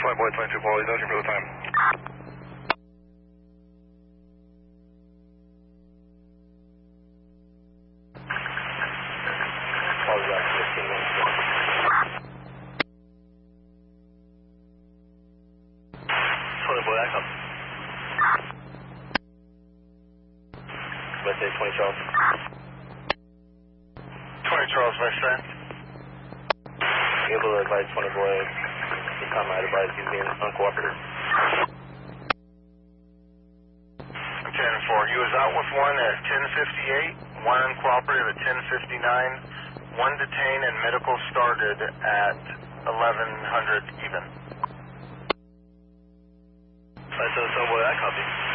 Boy, 22 Boy, Dodging for the time. All right, 15 minutes. 20 Boy, I come. Let's say 20 Charles. 20 Charles, Vice Strand. Able to advise 20 Boy. The time I advise he's being uncooperative. 10-4. He was out with one at 10:58, one uncooperative at 10:59, one detained and medical started at 1100 even. Alright, so Boy, I copy.